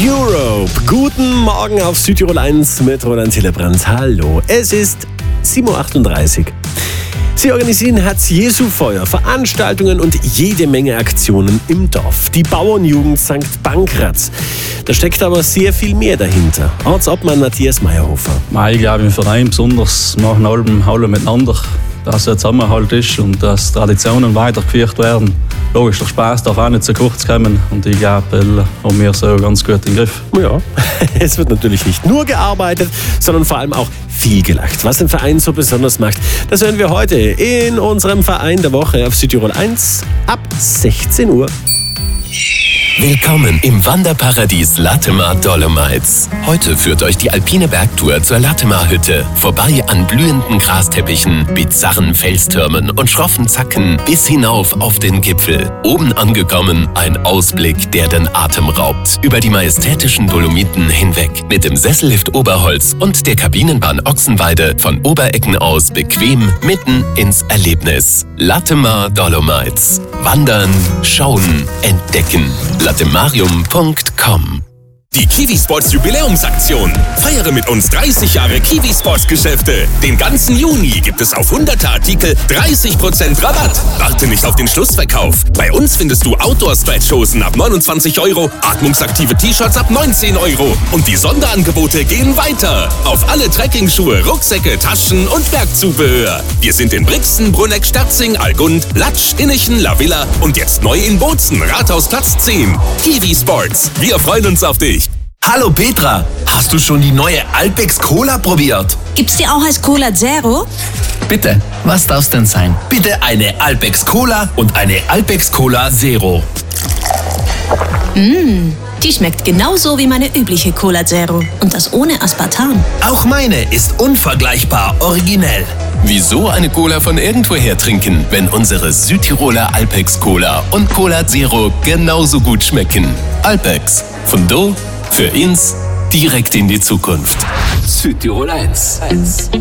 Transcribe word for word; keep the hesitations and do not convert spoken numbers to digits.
Europe. Guten Morgen auf Südtirol eins mit Roland Hillebrand. Hallo, es ist sieben Uhr achtunddreißig. Sie organisieren Herz-Jesu-Feuer, Veranstaltungen und jede Menge Aktionen im Dorf. Die Bauernjugend Sankt Pankraz. Da steckt aber sehr viel mehr dahinter. Ortsobmann Matthias Meyerhofer. Ich glaube, im Verein besonders machen alle, alle miteinander, dass er Zusammenhalt ist und dass Traditionen weitergeführt werden. Logisch, der Spaß darf auch nicht zu kurz kommen und ich glaube, das haben wir so ganz gut im Griff. Ja, es wird natürlich nicht nur gearbeitet, sondern vor allem auch viel gelacht. Was den Verein so besonders macht, das hören wir heute in unserem Verein der Woche auf Südtirol eins ab sechzehn Uhr. Willkommen im Wanderparadies Latemar Dolomites. Heute führt euch die alpine Bergtour zur Latemar-Hütte. Vorbei an blühenden Grasteppichen, bizarren Felstürmen und schroffen Zacken bis hinauf auf den Gipfel. Oben angekommen, ein Ausblick, der den Atem raubt. Über die majestätischen Dolomiten hinweg. Mit dem Sessellift Oberholz und der Kabinenbahn Ochsenweide von Oberecken aus bequem mitten ins Erlebnis. Latemar Dolomites. Wandern, schauen, entdecken. latemarium punkt com. Die Kiwi Sports Jubiläumsaktion. Feiere mit uns dreißig Jahre Kiwi Sports Geschäfte. Den ganzen Juni gibt es auf hunderte Artikel dreißig Prozent Rabatt. Warte nicht auf den Schlussverkauf. Bei uns findest du Outdoor-Stretch-Hosen ab neunundzwanzig Euro, atmungsaktive T-Shirts ab neunzehn Euro. Und die Sonderangebote gehen weiter. Auf alle Trekkingschuhe, Rucksäcke, Taschen und Bergzubehör. Wir sind in Brixen, Brunneck, Sterzing, Algund, Latsch, Innichen, La Villa und jetzt neu in Bozen, Rathausplatz zehn. Kiwi Sports. Wir freuen uns auf dich. Hallo Petra, hast du schon die neue Alpex Cola probiert? Gibt's die auch als Cola Zero? Bitte, was darf's denn sein? Bitte eine Alpex Cola und eine Alpex Cola Zero. Mmh, die schmeckt genauso wie meine übliche Cola Zero. Und das ohne Aspartam. Auch meine ist unvergleichbar originell. Wieso eine Cola von irgendwoher trinken, wenn unsere Südtiroler Alpex Cola und Cola Zero genauso gut schmecken? Alpex, von do für ins direkt in die Zukunft. Südtirol eins.